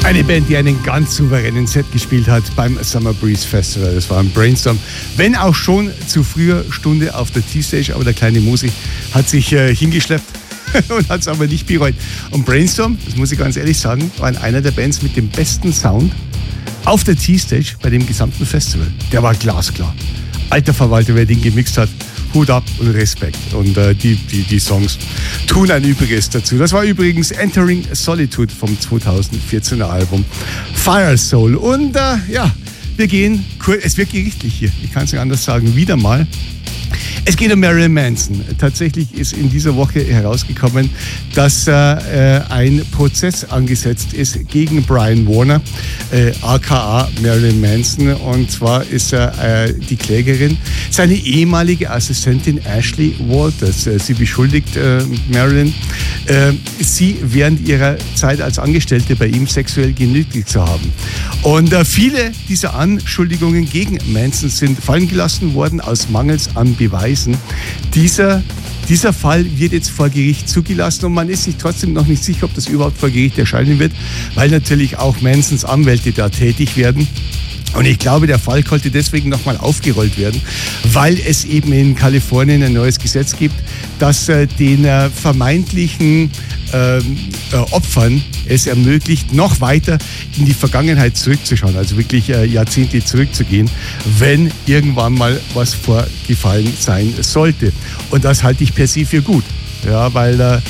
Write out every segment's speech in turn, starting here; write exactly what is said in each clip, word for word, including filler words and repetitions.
Eine Band, die einen ganz souveränen Set gespielt hat beim Summer Breeze Festival. Das war ein Brainstorm. Wenn auch schon zu früher Stunde auf der T-Stage, aber der kleine Musi hat sich äh, hingeschleppt und hat es aber nicht bereut. Und Brainstorm, das muss ich ganz ehrlich sagen, war einer der Bands mit dem besten Sound auf der T-Stage bei dem gesamten Festival. Der war glasklar. Alter Verwalter, wer den gemixt hat, Hut ab und Respekt. Und äh, die, die, die Songs tun ein Übriges dazu. Das war übrigens Entering Solitude vom zweitausendvierzehner Album Fire Soul. Und äh, ja, wir gehen, es wird gerichtlich hier, ich kann es nicht anders sagen, wieder mal. Es geht um Marilyn Manson. Tatsächlich ist in dieser Woche herausgekommen, dass äh, ein Prozess angesetzt ist gegen Brian Warner, äh, aka Marilyn Manson. Und zwar ist er äh, die Klägerin, seine ehemalige Assistentin Ashley Walters. Äh, sie beschuldigt äh, Marilyn, äh, sie während ihrer Zeit als Angestellte bei ihm sexuell genötigt zu haben. Und äh, viele dieser Anschuldigungen gegen Manson sind fallen gelassen worden aus Mangels an Beweisen. Dieser, dieser Fall wird jetzt vor Gericht zugelassen und man ist sich trotzdem noch nicht sicher, ob das überhaupt vor Gericht erscheinen wird, weil natürlich auch Mansons Anwälte da tätig werden. Und ich glaube, der Fall konnte deswegen nochmal aufgerollt werden, weil es eben in Kalifornien ein neues Gesetz gibt, das äh, den äh, vermeintlichen äh, äh, Opfern es ermöglicht, noch weiter in die Vergangenheit zurückzuschauen, also wirklich äh, Jahrzehnte zurückzugehen, wenn irgendwann mal was vorgefallen sein sollte. Und das halte ich per se für gut. Ja, weil äh,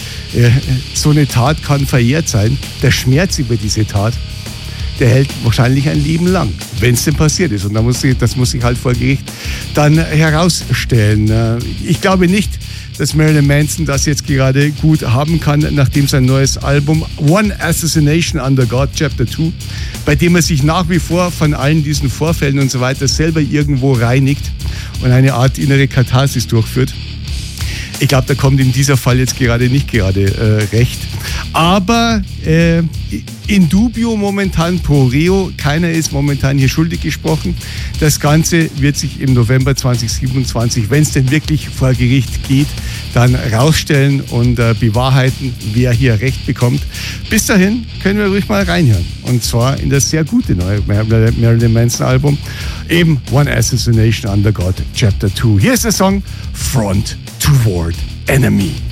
so eine Tat kann verjährt sein. Der Schmerz über diese Tat, der hält wahrscheinlich ein Leben lang, wenn es denn passiert ist. Und da muss ich, das muss ich halt vor Gericht dann herausstellen. Ich glaube nicht, dass Marilyn Manson das jetzt gerade gut haben kann, nachdem sein neues Album One Assassination Under God Chapter zwei, bei dem er sich nach wie vor von allen diesen Vorfällen und so weiter selber irgendwo reinigt und eine Art innere Katharsis durchführt. Ich glaube, da kommt in dieser Fall jetzt gerade nicht gerade äh, recht. Aber äh, in dubio momentan pro reo. Keiner ist momentan hier schuldig gesprochen. Das Ganze wird sich im November zweitausendsiebenundzwanzig, wenn es denn wirklich vor Gericht geht, dann rausstellen und äh, bewahrheiten, wer hier Recht bekommt. Bis dahin können wir ruhig mal reinhören. Und zwar in das sehr gute neue Marilyn Manson Album, eben One Assassination Under God Chapter zwei. Hier ist der Song Front Toward Enemy.